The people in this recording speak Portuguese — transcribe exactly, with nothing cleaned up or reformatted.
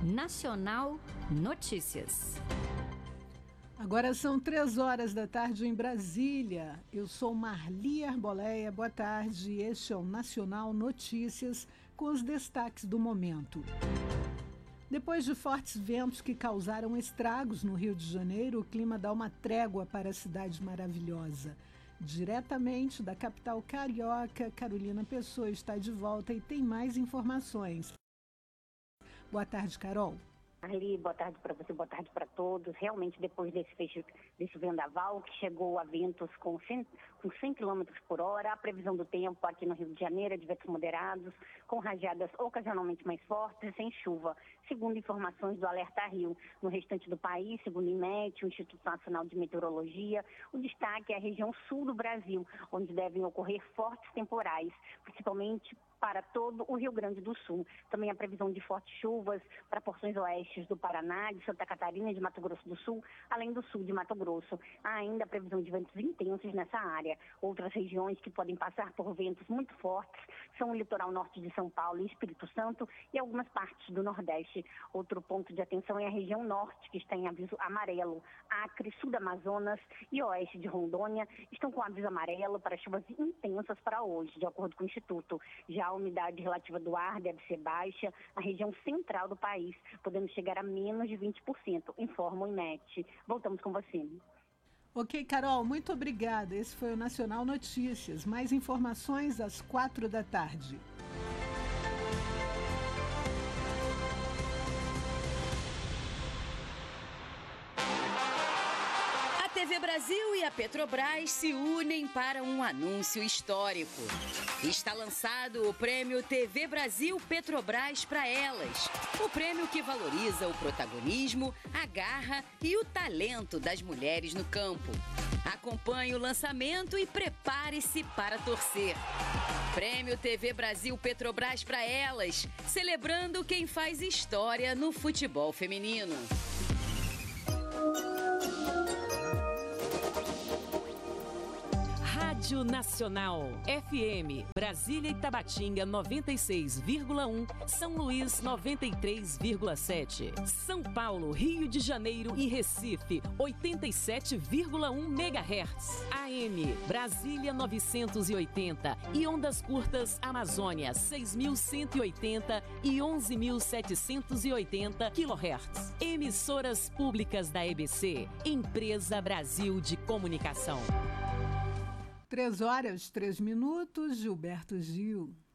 Nacional Notícias. Agora são três horas da tarde em Brasília. Eu sou Marli Arboleia. Boa tarde. Este é o Nacional Notícias com os destaques do momento. Depois de fortes ventos que causaram estragos no Rio de Janeiro, o clima dá uma trégua para a cidade maravilhosa. Diretamente da capital carioca, Carolina Pessoa está de volta e tem mais informações. Boa tarde, Carol. Marli, boa tarde para você, boa tarde para todos. Realmente, depois desse, fecho, desse vendaval que chegou a ventos com cem, com cem quilômetros por hora, a previsão do tempo aqui no Rio de Janeiro é de ventos moderados, com rajadas ocasionalmente mais fortes e sem chuva, segundo informações do Alerta Rio. No restante do país, segundo o IMET, o Instituto Nacional de Meteorologia, o destaque é a região sul do Brasil, onde devem ocorrer fortes temporais, principalmente para todo o Rio Grande do Sul. Também a previsão de fortes chuvas para porções oestes do Paraná, de Santa Catarina e de Mato Grosso do Sul, além do sul de Mato Grosso. Há ainda a previsão de ventos intensos nessa área. Outras regiões que podem passar por ventos muito fortes são o litoral norte de São Paulo e Espírito Santo e algumas partes do Nordeste. Outro ponto de atenção é a região norte, que está em aviso amarelo. Acre, sul do Amazonas e oeste de Rondônia estão com aviso amarelo para chuvas intensas para hoje, de acordo com o Instituto. Já a umidade relativa do ar deve ser baixa na região central do país, podendo chegar a menos de vinte por cento, informa o IMET. Voltamos com você. Ok, Carol, muito obrigada. Esse foi o Nacional Notícias. Mais informações às quatro da tarde. A T V Brasil e a Petrobras se unem para um anúncio histórico. Está lançado o prêmio T V Brasil Petrobras para Elas. O prêmio que valoriza o protagonismo, a garra e o talento das mulheres no campo. Acompanhe o lançamento e prepare-se para torcer. Prêmio T V Brasil Petrobras para Elas, celebrando quem faz história no futebol feminino. Rádio Nacional, F M, Brasília e Tabatinga noventa e seis vírgula um, São Luís noventa e três vírgula sete, São Paulo, Rio de Janeiro e Recife oitenta e sete vírgula um megahertz, A M, Brasília novecentos e oitenta e ondas curtas Amazônia seis mil cento e oitenta e onze mil setecentos e oitenta quilohertz. Emissoras públicas da E B C, Empresa Brasil de Comunicação. Três horas, três minutos, Gilberto Gil.